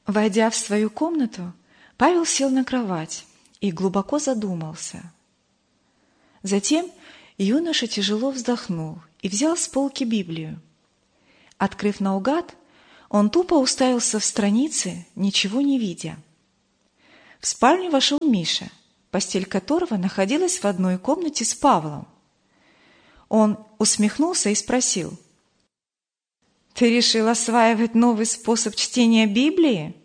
Войдя в свою комнату, Павел сел на кровать и глубоко задумался. Затем юноша тяжело вздохнул и взял с полки Библию. Открыв наугад, он тупо уставился в страницы, ничего не видя. В спальню вошел Миша, постель которого находилась в одной комнате с Павлом. Он усмехнулся и спросил: «Ты решил осваивать новый способ чтения Библии?»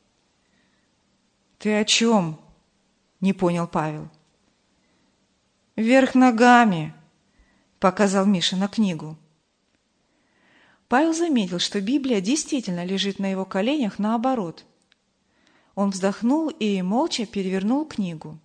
«Ты о чем?» – не понял Павел. «Вверх ногами», – показал Миша на книгу. Павел заметил, что Библия действительно лежит на его коленях наоборот. Он вздохнул и молча перевернул книгу.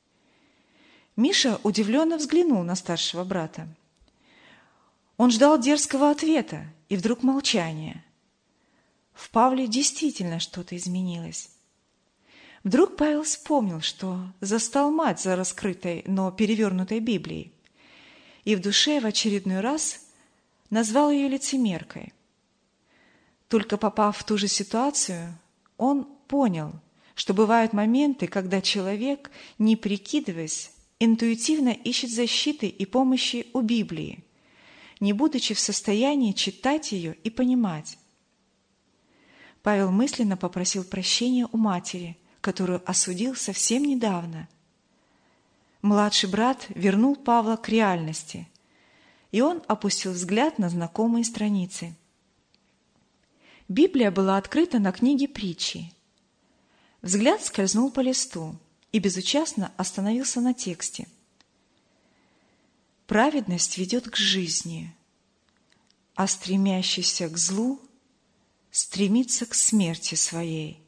Миша удивленно взглянул на старшего брата. Он ждал дерзкого ответа, и вдруг молчание. В Павле действительно что-то изменилось. Вдруг Павел вспомнил, что застал мать за раскрытой, но перевернутой Библией, и в душе в очередной раз назвал ее лицемеркой. Только попав в ту же ситуацию, он понял, что бывают моменты, когда человек, не прикидываясь, интуитивно ищет защиты и помощи у Библии, не будучи в состоянии читать ее и понимать. Павел мысленно попросил прощения у матери, которую осудил совсем недавно. Младший брат вернул Павла к реальности, и он опустил взгляд на знакомые страницы. Библия была открыта на книге Притчи. Взгляд скользнул по листу и безучастно остановился на тексте. «Праведность ведет к жизни, а стремящийся к злу стремится к смерти своей».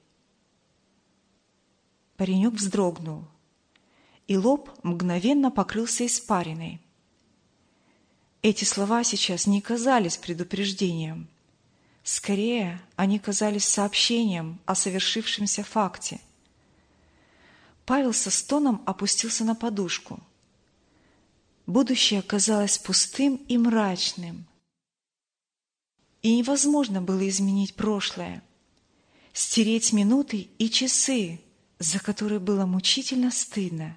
Паренек вздрогнул, и лоб мгновенно покрылся испариной. Эти слова сейчас не казались предупреждением. Скорее, они казались сообщением о совершившемся факте. Павел со стоном опустился на подушку. Будущее казалось пустым и мрачным. И невозможно было изменить прошлое, стереть минуты и часы, за которые было мучительно стыдно.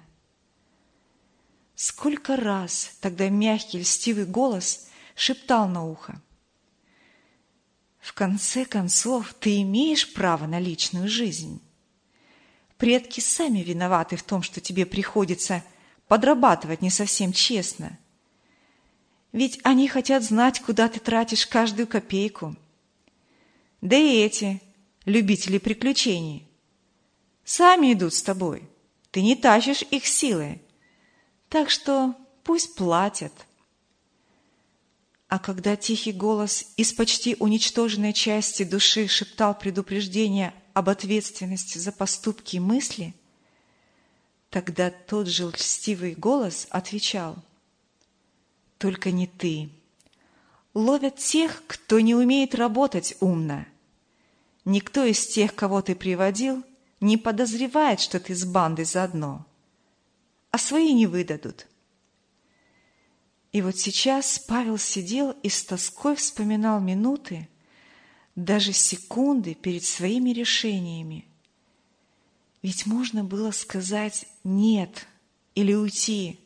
Сколько раз тогда мягкий льстивый голос шептал на ухо: «В конце концов, ты имеешь право на личную жизнь. Предки сами виноваты в том, что тебе приходится подрабатывать не совсем честно. Ведь они хотят знать, куда ты тратишь каждую копейку. Да и эти любители приключений сами идут с тобой. Ты не тащишь их силой. Так что пусть платят». А когда тихий голос из почти уничтоженной части души шептал предупреждение об ответственности за поступки и мысли, тогда тот же льстивый голос отвечал: «Только не ты. Ловят тех, кто не умеет работать умно. Никто из тех, кого ты приводил, не подозревает, что ты с бандой заодно, а свои не выдадут». И вот сейчас Павел сидел и с тоской вспоминал минуты, даже секунды перед своими решениями. Ведь можно было сказать «нет» или уйти.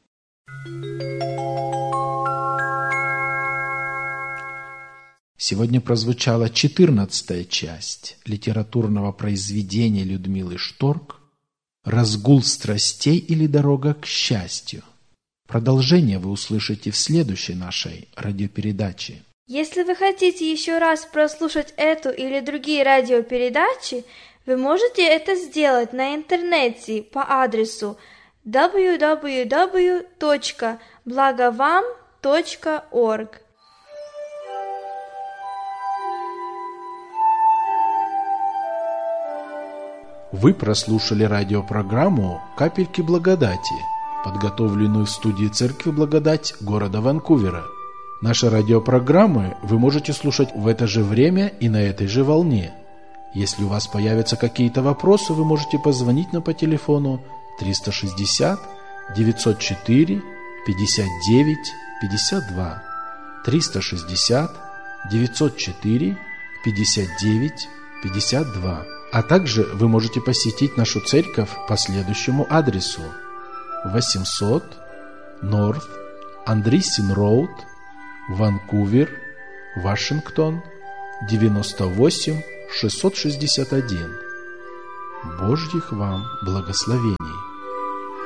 Сегодня прозвучала 14-я часть литературного произведения Людмилы Шторк «Разгул страстей или дорога к счастью». Продолжение вы услышите в следующей нашей радиопередаче. Если вы хотите еще раз прослушать эту или другие радиопередачи, вы можете это сделать на интернете по адресу www.blagovam.org. Вы прослушали радиопрограмму «Капельки благодати», подготовленную в студии Церкви Благодать города Ванкувера. Наши радиопрограммы вы можете слушать в это же время и на этой же волне. Если у вас появятся какие-то вопросы, вы можете позвонить нам по телефону 360 904 59 52 360 904 59 52. А также вы можете посетить нашу церковь по следующему адресу: 800 North Andreessen Road, Ванкувер, Вашингтон, 98661. Божьих вам благословений!